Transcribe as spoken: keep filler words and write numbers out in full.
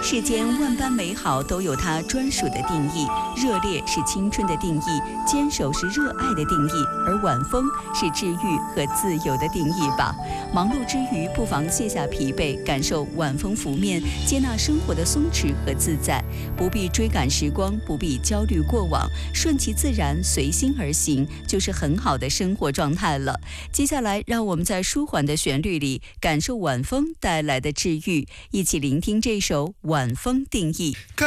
世间万般美好都有它专属的定义，热烈是青春的定义，坚守是热爱的定义，而晚风是治愈和自由的定义吧。忙碌之余，不妨卸下疲惫，感受晚风拂面，接纳生活的松弛和自在，不必追赶时光，不必焦虑过往，顺其自然，随心而行，就是很好的生活状态了。接下来，让我们在舒缓的旋律里感受晚风带来的治愈，一起聆听这首《晚风定义》。